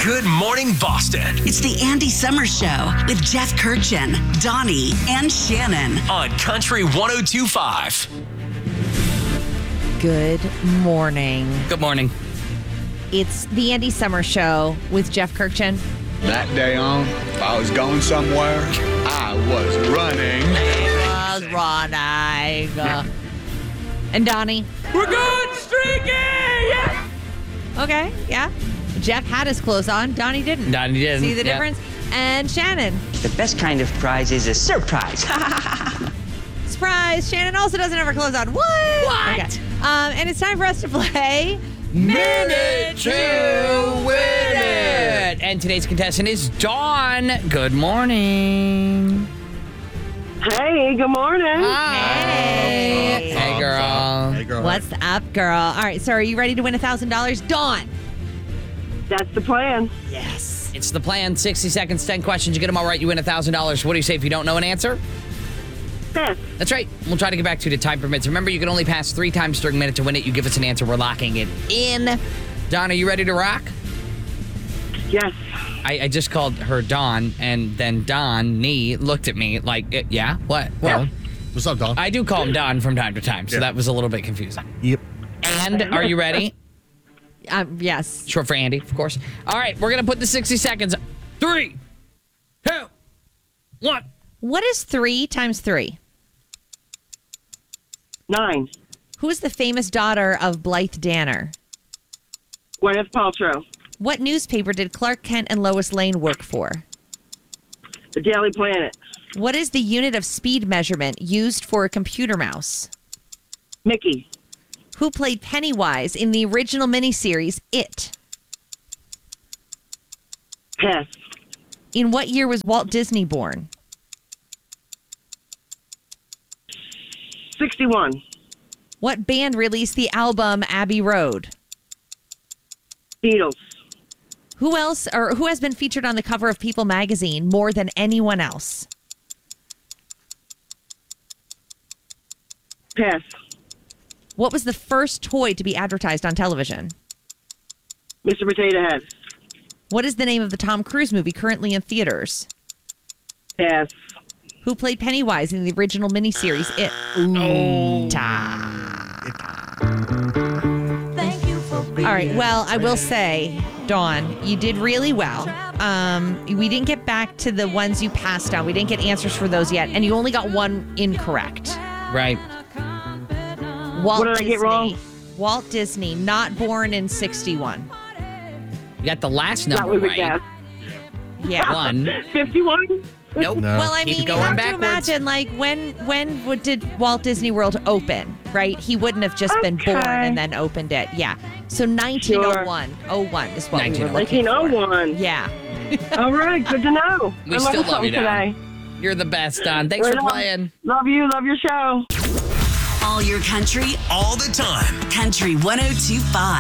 Good Morning Boston It's the Andy Summers Show with Jeff Kirchin, Donnie, and Shannon. on Country 102.5. Good morning. Good morning. It's the Andy Summer Show with Jeff Kirchin. That day on, if I was going somewhere, I was running. And Donnie. We're good, streaky! Yeah. Okay, yeah. Jeff had his clothes on. Donnie didn't. Donnie didn't. See the Yeah. difference? And Shannon. The best kind of prize is a surprise. Surprise! Shannon also doesn't have her clothes on. What? Okay. And it's time for us to play Minute to win it. And today's contestant is Dawn. Good morning. Hey, good morning. Hey. Hey, girl. Hey, girl. What's up, girl? All right, so are you ready to win $1,000? Dawn. That's the plan. Yes. It's the plan. 60 seconds, 10 questions. You get them all right, you win $1,000. What do you say if you don't know an answer? Yes. That's right. We'll try to get back to you to time permits. Remember, you can only pass 3 times during Minute to Win It. You give us an answer, we're locking it in. Dawn, are you ready to rock? Yes. I just called her Dawn, and then Donnie looked at me like, yeah, what? Well, What's up, Don? I do call him Don from time to time, so Yeah. that was a little bit confusing. Yep. And are you ready? Yes. Short for Andy, of course. All right, we're going to put the 60 seconds. 3, 2, 1. What is 3 times 3? 9. Who is the famous daughter of Blythe Danner? Gwyneth Paltrow. What newspaper did Clark Kent and Lois Lane work for? The Daily Planet. What is the unit of speed measurement used for a computer mouse? Mickey. Who played Pennywise in the original miniseries It? Pass. In what year was Walt Disney born? 61. What band released the album Abbey Road? Beatles. Who else, or who has been featured on the cover of People magazine more than anyone else? Pass. What was the first toy to be advertised on television? Mr. Potato Head. What is the name of the Tom Cruise movie currently in theaters? Pass. Who played Pennywise in the original miniseries It? All right. Well, I will say, Dawn, you did really well. We didn't get back to the ones you passed on. We didn't get answers for those yet, and you only got one incorrect. Right. Walt What did I get wrong? Walt Disney, not born in 61. You got the last That number was a right. guess. Yeah. 1. 51? Nope. No. Well, I Keep mean, you going have backwards. to imagine, like, when did Walt Disney World open, right? He wouldn't have just been born Okay. and then opened it. Yeah. So 1901. 01 is what we were looking for. 1901. Yeah. All right, good to know. We I still learned love you, something Don. today. You're the best, Don. Thanks Right for on. playing. Love you. Love your show. All your country, All the time. Country 102.5.